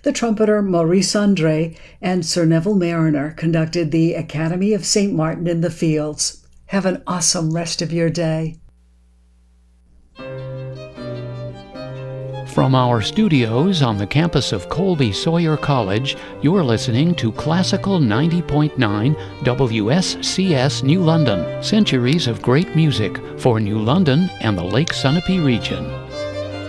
The trumpeter Maurice Andre and Sir Neville Mariner conducted the Academy of St. Martin in the Fields. Have an awesome rest of your day. From our studios on the campus of Colby Sawyer College, you're listening to Classical 90.9 WSCS New London, centuries of great music for New London and the Lake Sunapee region.